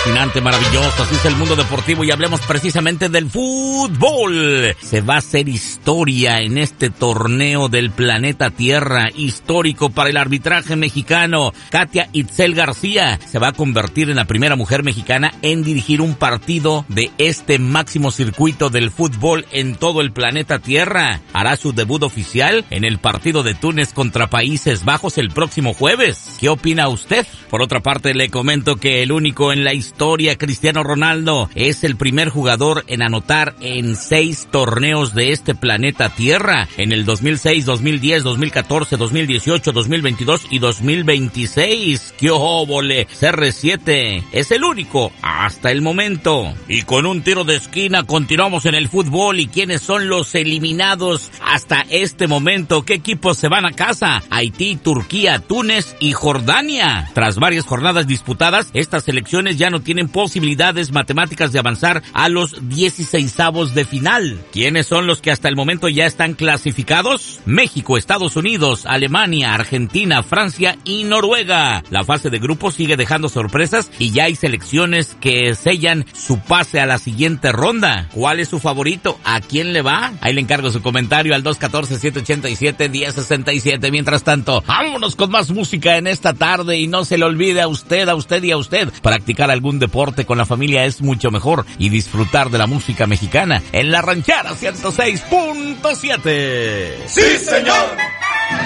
Fascinante, maravilloso, así es el mundo deportivo y hablemos precisamente del fútbol. Se va a hacer historia en este torneo del planeta Tierra, histórico para el arbitraje mexicano. Katia Itzel García se va a convertir en la primera mujer mexicana en dirigir un partido de este máximo circuito del fútbol en todo el planeta Tierra. Hará su debut oficial en el partido de Túnez contra Países Bajos el próximo jueves. ¿Qué opina usted? Por otra parte, le comento que el único en la historia, Cristiano Ronaldo, es el primer jugador en anotar en 6 torneos de este planeta Tierra, en el 2006, 2010, 2014, 2018, 2022 y 2026. ¡Qué óvole! CR7 es el único hasta el momento. Y con un tiro de esquina continuamos en el fútbol. ¿Y quiénes son los eliminados hasta este momento? ¿Qué equipos se van a casa? Haití, Turquía, Túnez y Jordania. Tras varias jornadas disputadas, estas selecciones ya no tienen posibilidades matemáticas de avanzar a los 16avos de final. ¿Quiénes son los que hasta el momento ya están clasificados? México, Estados Unidos, Alemania, Argentina, Francia y Noruega. La fase de grupos sigue dejando sorpresas y ya hay selecciones que sellan su pase a la siguiente ronda. ¿Cuál es su favorito? ¿A quién le va? Ahí le encargo su comentario al 214-787-1067. Mientras tanto, vámonos con más música en esta tarde y no se le olvide a usted y a usted, practicar algún deporte con la familia es mucho mejor y disfrutar de la música mexicana en La Ranchera 106.7. ¡Sí, señor!